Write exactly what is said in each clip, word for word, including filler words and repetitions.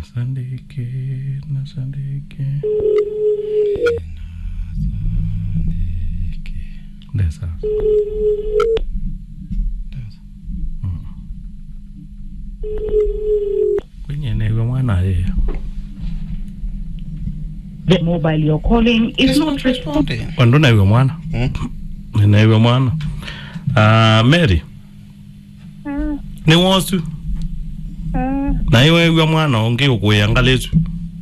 Nasandike, nasandike. Desa. Desa. Mm. Kwenye newe mwana ye. The mobile you're calling is not responding. Wando newe mwana? Hmm? Newe mwana. Ah, uh, Mary. Mm. Ni wasu? Mm. Na iwe iwe mwana onge ukuya lezu.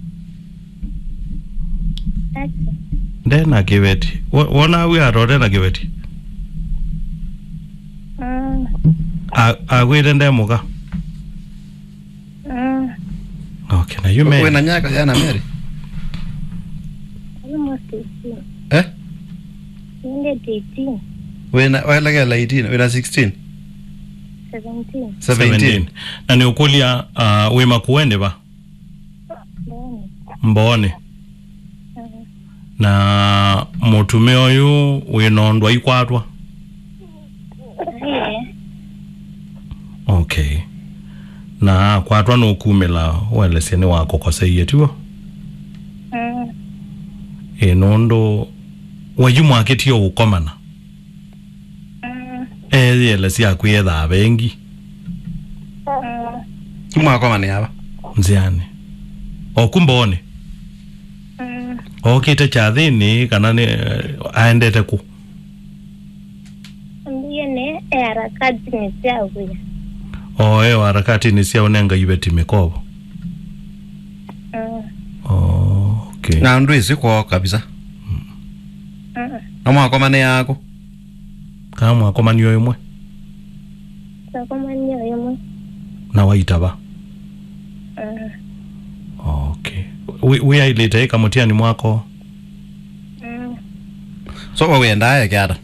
Okay. Ndena kiveti. Wona we arore na kiveti. Mm. A agwire ndemuka. Mm. Okay, na yume. Wewe na nyaka yana Mary? Almost eighteen. Eh? Nende eighteen. Wewe na wewe la eighteen, wewe na sixteen. seventeen. seventeen. Na ni ukulia uh, wema kuende ba? Mbone. Mbone. Mm. Na mutume oyu winondwa ikwatwa? Aye. Okay. Na kwatwa no kumela wale sene wako kwa seye tuwa? Mm. E nondo wajumu aketio ukomana? Mm. E yele siya kuyedha abengi? Mm. Kumu akomani haba? Nziani. O kumbone? Mm. O kite chadhini kanani uh, aendete ku? Ndiye ne harakati ni siawe. O eo harakati ni siya unenga yubeti mikobo? Mm. Oh, okay. Na ndu isi kwa kabisa? Mm. Na mwakomani yako? Kama mwakomani yoyo mwe? Mwakomani yoyo mwe. Na waita ba? Mm. Okay. We we ailete eka mutiani mwako? Mm. So wewe ndaye kiada?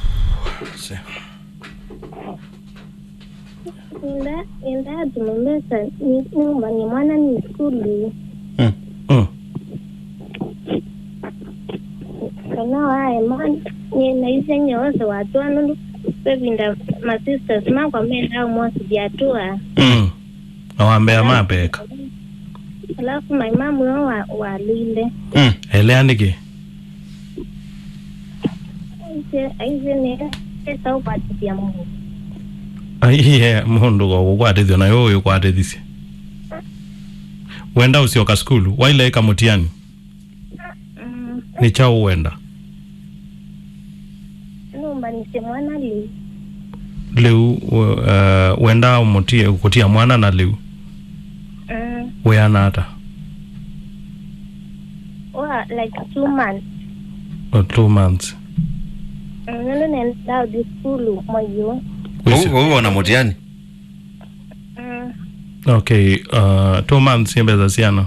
Inda inda tumemesa ni ni mwana ni skuli. Mm. Mm. Kana wae man ni na ise nyozo watu anu bebinda my sisters ma kwa menda mwasi biatua. Mm. Awambea mapeka. Alafu my mom wa wa lile. Mm. Ele anike? Aise aise ne esa upati pia mungu. Aiye mundu kwa kukwatithio na yoyo kwatithisi. Wenda usioka skulu, waile eka mutiani? Mm. Ni chao wenda? Numba nise mwana li. Liu uh, wenda umutia kutia mwana na liu? Mm. Wea nata? Wa like two months. Or two months? Mm, nendo nenda di skulu moyo. Wewe una mutiani? Mm. Okay, uh, two months yembe za siana?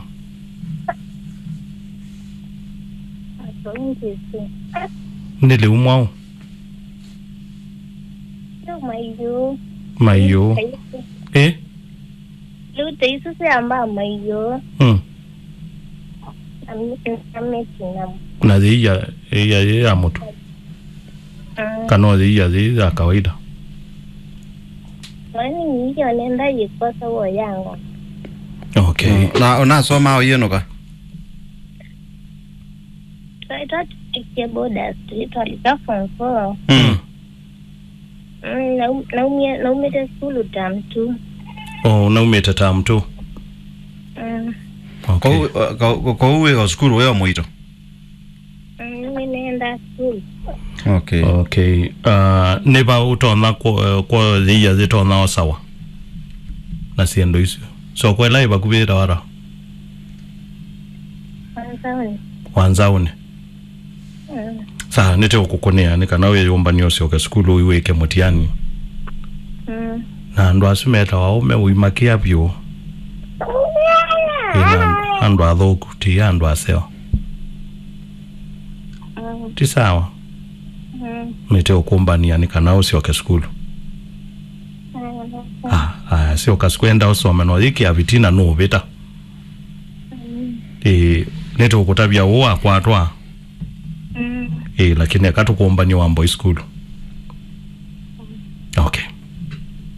So interesting. Nili umwao? No mayo. Mayo? Eh? Lute isu se amba mayo. Hmm. Ami ameti na. Na ziya ya ya moto. Mm. Kano ziya ziya kawaida. Wani niyo nenda yikosa wo yango. Okay. Mm. Na unasoma oyeno ka? So I thought to boda street walika form four. Mm. Mm, na na umia na umete skulu tam tu. Oh, na umete tam tu. Mm. Okay. Kwa kwa uwe wa skulu wewe mwito? Mm, nenda skulu. Okay. Okay. Uh, neba utona kwa kwa ziya zitona osawa. Na siendo isu. So kwa lai bakubira wara. Wanzauni. Wanzauni. Mm. Sa nite ukukonea nika nawe yomba niosio ka skulu iweke mutiani. Mm. Na ndo asumeta waume uimakia pyo. Ina ando adhoku ti ando aseo. Mm. Ti sawa. Mm. Nite ukumbania nika nao sio ka skulu. Ah, ah sio ka skwenda usome no iki avitina no beta. Mm. Eh nite ukutabia uwa kwatwa. Mm. Eh lakini akatukumbania wa boy school.